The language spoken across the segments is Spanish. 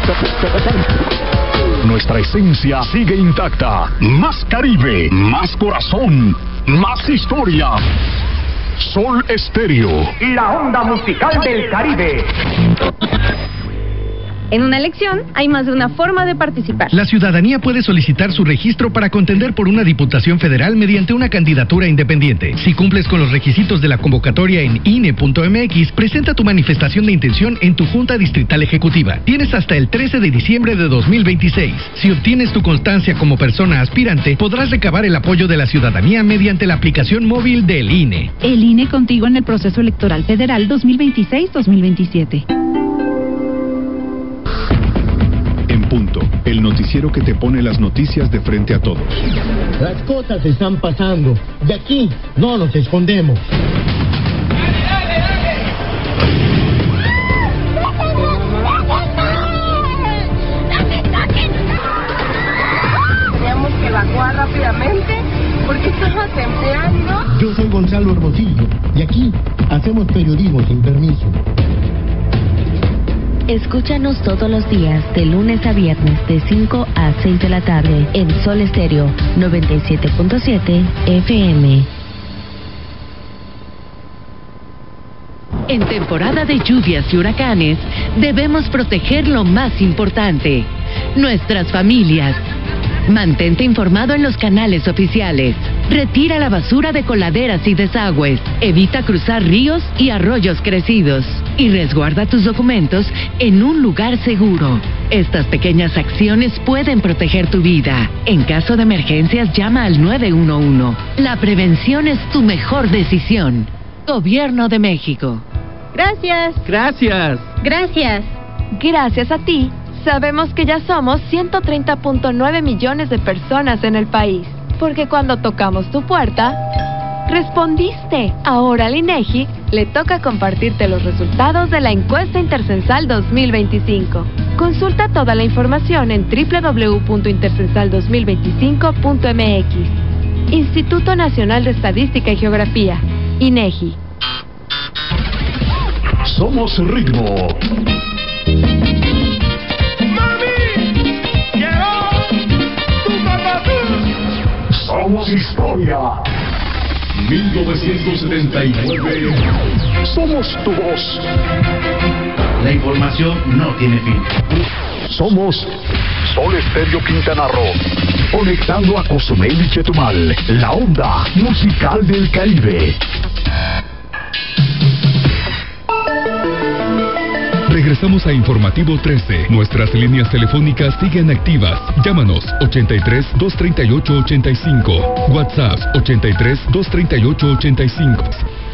Nuestra esencia sigue intacta. Más Caribe, más corazón, más historia. Sol Estéreo. La onda musical del Caribe. En una elección hay más de una forma de participar. La ciudadanía puede solicitar su registro para contender por una diputación federal mediante una candidatura independiente. Si cumples con los requisitos de la convocatoria en INE.mx, presenta tu manifestación de intención en tu Junta Distrital Ejecutiva. Tienes hasta el 13 de diciembre de 2026. Si obtienes tu constancia como persona aspirante, podrás recabar el apoyo de la ciudadanía mediante la aplicación móvil del INE. El INE contigo en el proceso electoral federal 2026-2027. Punto, el noticiero que te pone las noticias de frente a todos. Las cosas están pasando. De aquí no nos escondemos. Teníamos que evacuar rápidamente porque estaba temblando. Yo soy Gonzalo Hermosillo y aquí hacemos periodismo sin permiso. Escúchanos todos los días, de lunes a viernes, de 5 a 6 de la tarde, en Sol Estéreo 97.7 FM. En temporada de lluvias y huracanes, debemos proteger lo más importante, nuestras familias. Mantente informado en los canales oficiales. Retira la basura de coladeras y desagües. Evita cruzar ríos y arroyos crecidos. Y resguarda tus documentos en un lugar seguro. Estas pequeñas acciones pueden proteger tu vida. En caso de emergencias, llama al 911. La prevención es tu mejor decisión. Gobierno de México. Gracias. Gracias. Gracias. Gracias a ti, sabemos que ya somos 130.9 millones de personas en el país. Porque cuando tocamos tu puerta, respondiste. Ahora al INEGI le toca compartirte los resultados de la encuesta intercensal 2025. Consulta toda la información en www.intercensal2025.mx. Instituto Nacional de Estadística y Geografía, INEGI. Somos ritmo. Somos historia. 1979. Somos tu voz. La información no tiene fin. Somos Sol Estéreo Quintana Roo. Conectando a Cozumel y Chetumal. La onda musical del Caribe. Regresamos a Informativo 13. Nuestras líneas telefónicas siguen activas. Llámanos 83 238 85. WhatsApp 83 238 85.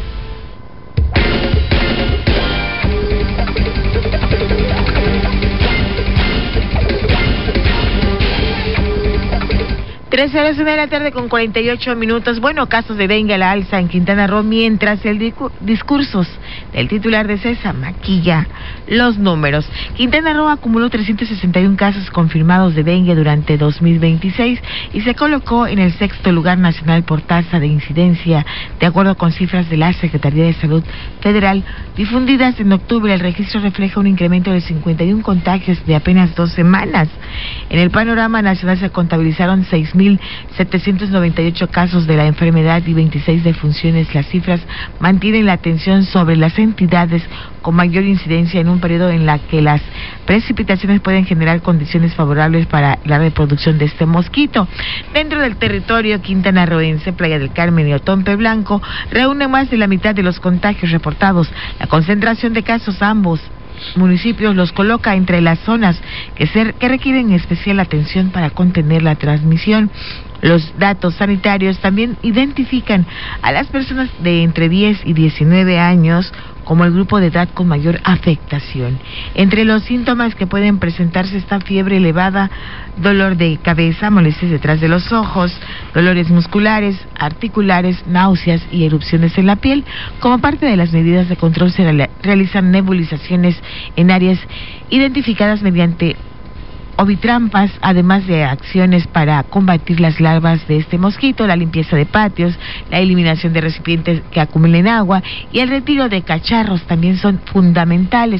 Tres horas de la tarde con 48 minutos. Bueno, casos de dengue a la alza en Quintana Roo, mientras el discursos del titular de CESA maquilla los números. Quintana Roo acumuló 361 casos confirmados de dengue durante 2026 y se colocó en el sexto lugar nacional por tasa de incidencia, de acuerdo con cifras de la Secretaría de Salud Federal difundidas en octubre. El registro refleja un incremento de 51 contagios de apenas 2 semanas. En el panorama nacional se contabilizaron 6.798 casos de la enfermedad y 26 defunciones. Las cifras mantienen la atención sobre las entidades con mayor incidencia en un periodo en la que las precipitaciones pueden generar condiciones favorables para la reproducción de este mosquito. Dentro del territorio quintanarroense, Playa del Carmen y Otompe Blanco reúnen más de la mitad de los contagios reportados. La concentración de casos ambos municipios los coloca entre las zonas que requieren especial atención para contener la transmisión. Los datos sanitarios también identifican a las personas de entre 10 y 19 años como el grupo de edad con mayor afectación. Entre los síntomas que pueden presentarse está fiebre elevada, dolor de cabeza, molestias detrás de los ojos, dolores musculares, articulares, náuseas y erupciones en la piel. Como parte de las medidas de control se realizan nebulizaciones en áreas identificadas mediante ovitrampas, además de acciones para combatir las larvas de este mosquito, la limpieza de patios, la eliminación de recipientes que acumulen agua y el retiro de cacharros también son fundamentales.